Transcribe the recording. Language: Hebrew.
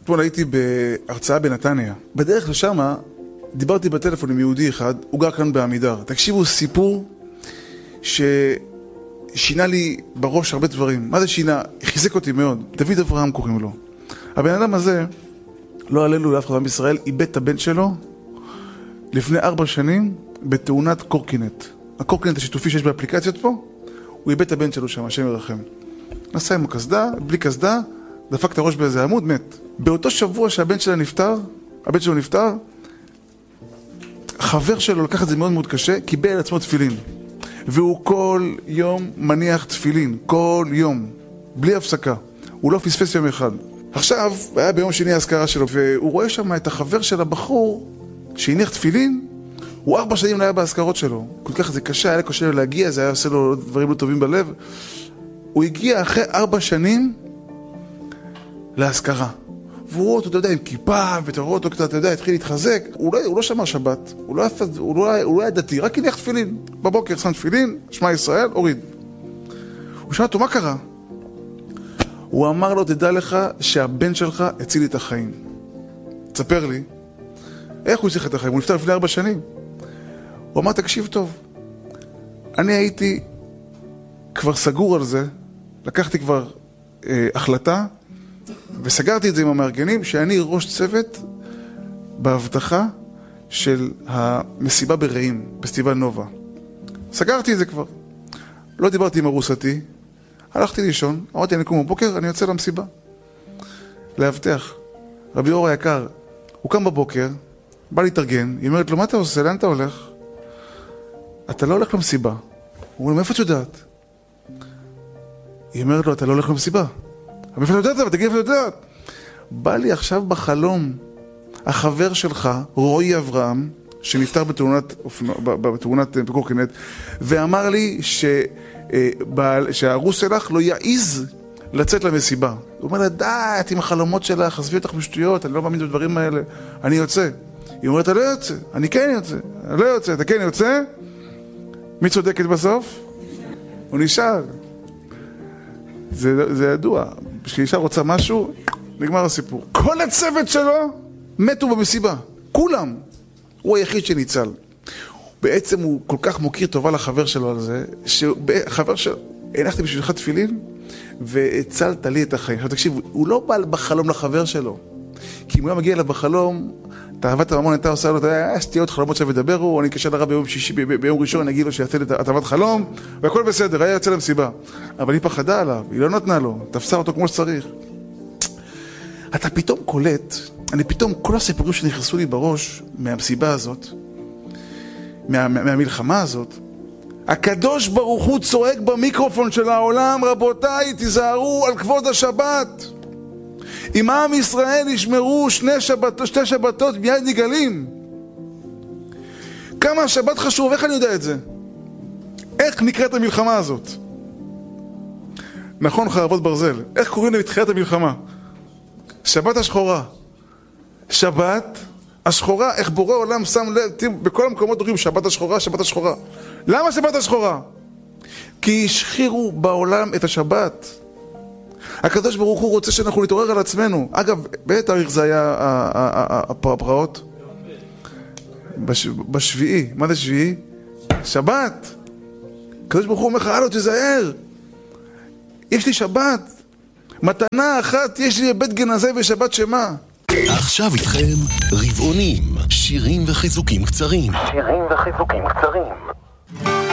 אתמול הייתי בהרצאה בנתניה. בדרך לשם דיברתי בטלפון עם יהודי אחד, הוא גר כאן בעמידר. תקשיבו, סיפור ששינה לי בראש הרבה דברים. מה זה שינה? חיזק אותי מאוד. דוד אברהם קוראים לו. הבן אדם הזה, לא עלינו לאף אחד בישראל, איבד את הבן שלו לפני 4 שנים בתאונת קורקינט. הקורקינט השיתופי שיש באפליקציות פה, הוא איבד את הבן שלו שם, השם ירחם. נסע עם הקסדה, בלי קסדה, דפק את הראש באיזה עמוד, מת. באותו שבוע שהבן שלו נפטר, החבר שלו לקח את זה מאוד מאוד קשה, קיבל על עצמו תפילין. והוא כל יום מניח תפילין, כל יום, בלי הפסקה. הוא לא פספס יום אחד. עכשיו, היה ביום שני ההזכרה שלו, והוא רואה שם את החבר של הבחור שהניח תפילין, הוא 4 שנים לא היה בהזכרות שלו. כל כך זה קשה, היה קשה לו להגיע, זה היה עושה לו דברים לא טובים בלב. הוא הגיע אחרי 4 שנים להזכרה. והוא רואה אותו, אתה יודע, עם כיפה, ואתה רואה אותו, אתה יודע, התחיל להתחזק. הוא לא שמר שבת, הוא לא היה דתי, רק הניח תפילין. בבוקר שם תפילין, שמע ישראל, הוריד. הוא שאל אותו, מה קרה? הוא אמר לו, תדע לך שהבן שלך הציל לי את החיים. תספר לי, איך הוא הציל את החיים? הוא נפטר לפני 4 שנים. הוא אמר, תקשיב טוב, אני הייתי כבר סגור על זה, לקחתי כבר החלטה, וסגרתי את זה עם המארגנים, שאני ראש צוות בהבטחה של המסיבה ברעים, פסטיבל נובה. סגרתי את זה כבר. לא דיברתי עם ארוסתי, הלכתי לישון, אמרתי, אני קום בבוקר, אני יוצא למסיבה. להבטח. רבי אור היקר, הוא קם בבוקר, בא להתארגן, היא אומרת לו, מה אתה עושה? לאן אתה הולך? אתה לא הולך למסיבה. הוא אומר לו, מאיפה את יודעת? היא אומרת לו, אתה לא הולך למסיבה. מאיפה את יודעת? תגיד איפה את יודעת? בא לי עכשיו בחלום החבר שלך, רועי אברהם, שנפטר בתאונת קורקינט, ואמר לי שהארוס שלך לא יעיז לצאת למסיבה. הוא אומר לה, די, את עם החלומות שלך, עזבי אותך בשטויות, אני לא מאמין בדברים האלה, אני יוצא. היא אומרת, אתה לא יוצא, אני כן יוצא, אני לא יוצא, אתה כן יוצא? מי צודקת בסוף? הוא נשאר. זה ידוע. כשאישה רוצה משהו, נגמר הסיפור. כל הצוות שלו מתו במסיבה. כולם. הוא היחיד שניצל. בעצם הוא כל כך מוקיר טובה לחבר שלו על זה, שחבר שלו, הנחתי בשבילך תפילין, והצלת לי את החיים. עכשיו תקשיב, הוא לא בא בחלום לחבר שלו. כי אם הוא היה מגיע אליו בחלום, תאוות הממון הייתה עושה לו, אתה יודע, שתהיה עוד חלומות שתדברו, אני אקשר לרב ביום ראשון, אני אגיד לו שיעשה את תאוות חלום, והכל בסדר, היה יוצא למסיבה. אבל היא פחדה עליו, היא לא נתנה לו, תפסה אותו כמו שצריך. אתה פתאום קולט, כל הסיפורים שנכנסו לי בראש מהמסיבה הזאת, מהמלחמה הזאת, הקדוש ברוך הוא צועק במיקרופון של העולם, רבותיי, תיזהרו על כבוד השבת. אם עם ישראל ישמרו 2 שבתות מיד נגלים. כמה השבת חשוב, איך אני יודע את זה? איך נקראת המלחמה הזאת? נכון, חרבות ברזל. איך קוראים לתחילת המלחמה? שבת השחורה. שבת השחורה, איך בורא עולם שם לב, בכל המקומות אומרים שבת השחורה, שבת השחורה. למה שבת השחורה? כי השחירו בעולם את השבת. הקדוש ברוך הוא רוצה שאנחנו נתעורר על עצמנו. אגב, באיזה תאריך זה היה הפרעות? בשביעי. מה זה שביעי? שבת. הקדוש ברוך הוא אומר לך, הלו, תזהר. יש לי שבת. מתנה אחת יש לי בבית גנזי ושבת שמה. עכשיו איתכם רבעונים, שירים וחיזוקים קצרים.